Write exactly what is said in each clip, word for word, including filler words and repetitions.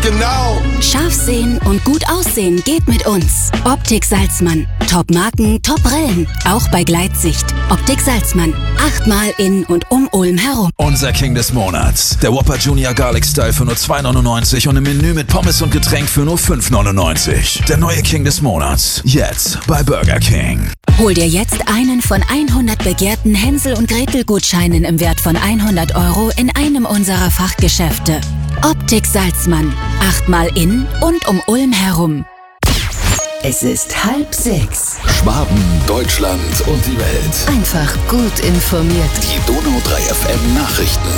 genau. Scharf sehen und gut aussehen geht mit uns. Optik Salzmann. Top-Marken, Top-Brillen. Auch bei Gleitsicht. Optik Salzmann. Achtmal in und um Ulm herum. Unser King des Monats. Der Whopper Junior Garlic Style für nur zwei neunundneunzig und im Menü mit Pommes und Getränk für nur fünf neunundneunzig. Der neue King des Monats. Jetzt bei Burger King. Hol dir jetzt einen von hundert begehrten Hänsel- und Gretel-Gutscheinen im Wert von hundert Euro in einem unserer Fachgeschäfte. Optik Salzmann. Achtmal in und um Ulm herum. Es ist halb sechs. Schwaben, Deutschland und die Welt. Einfach gut informiert. Die Donau drei F M Nachrichten.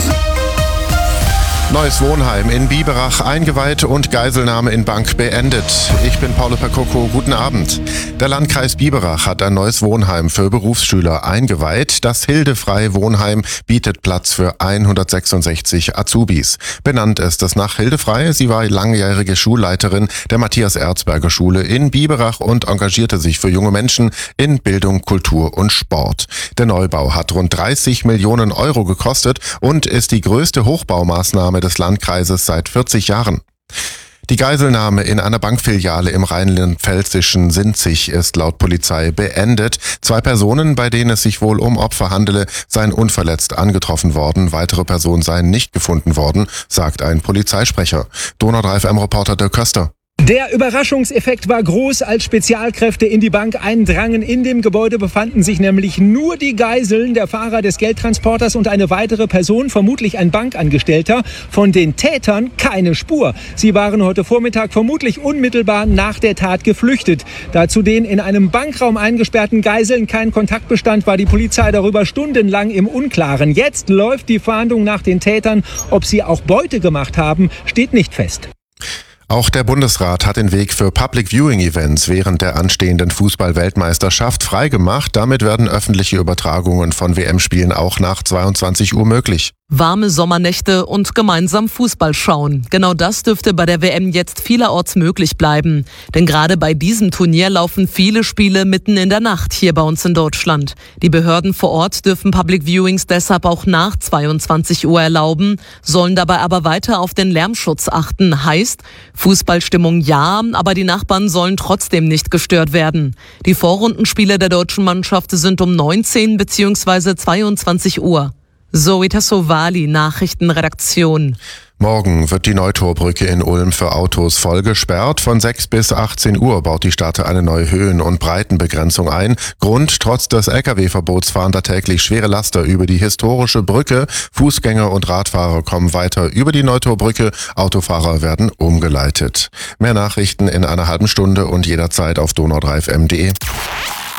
Neues Wohnheim in Biberach eingeweiht und Geiselnahme in Bank beendet. Ich bin Paulo Percoco, guten Abend. Der Landkreis Biberach hat ein neues Wohnheim für Berufsschüler eingeweiht. Das Hilde-Frei Wohnheim bietet Platz für hundertsechsundsechzig Azubis. Benannt ist es nach Hilde Frei. Sie war langjährige Schulleiterin der Matthias-Erzberger-Schule in Biberach und engagierte sich für junge Menschen in Bildung, Kultur und Sport. Der Neubau hat rund dreißig Millionen Euro gekostet und ist die größte Hochbaumaßnahme des Landkreises seit vierzig Jahren. Die Geiselnahme in einer Bankfiliale im rheinland-pfälzischen Sinzig ist laut Polizei beendet. Zwei Personen, bei denen es sich wohl um Opfer handele, seien unverletzt angetroffen worden. Weitere Personen seien nicht gefunden worden, sagt ein Polizeisprecher. Donau drei F M-Reporter Dirk Köster. Der Überraschungseffekt war groß, als Spezialkräfte in die Bank eindrangen. In dem Gebäude befanden sich nämlich nur die Geiseln, der Fahrer des Geldtransporters und eine weitere Person, vermutlich ein Bankangestellter. Von den Tätern keine Spur. Sie waren heute Vormittag vermutlich unmittelbar nach der Tat geflüchtet. Da zu den in einem Bankraum eingesperrten Geiseln kein Kontakt bestand, war die Polizei darüber stundenlang im Unklaren. Jetzt läuft die Fahndung nach den Tätern. Ob sie auch Beute gemacht haben, steht nicht fest. Auch der Bundesrat hat den Weg für Public Viewing Events während der anstehenden Fußball-Weltmeisterschaft freigemacht. Damit werden öffentliche Übertragungen von W M-Spielen auch nach zweiundzwanzig Uhr möglich. Warme Sommernächte und gemeinsam Fußball schauen. Genau das dürfte bei der W M jetzt vielerorts möglich bleiben. Denn gerade bei diesem Turnier laufen viele Spiele mitten in der Nacht hier bei uns in Deutschland. Die Behörden vor Ort dürfen Public Viewings deshalb auch nach zweiundzwanzig Uhr erlauben, sollen dabei aber weiter auf den Lärmschutz achten. Heißt, Fußballstimmung ja, aber die Nachbarn sollen trotzdem nicht gestört werden. Die Vorrundenspiele der deutschen Mannschaft sind um neunzehn bzw. zweiundzwanzig Uhr. Zoe Tassovali, Nachrichtenredaktion. Morgen wird die Neutorbrücke in Ulm für Autos voll gesperrt. Von sechs bis achtzehn Uhr baut die Stadt eine neue Höhen- und Breitenbegrenzung ein. Grund: trotz des L K W-Verbots fahren da täglich schwere Laster über die historische Brücke. Fußgänger und Radfahrer kommen weiter über die Neutorbrücke. Autofahrer werden umgeleitet. Mehr Nachrichten in einer halben Stunde und jederzeit auf donau drei f m punkt de.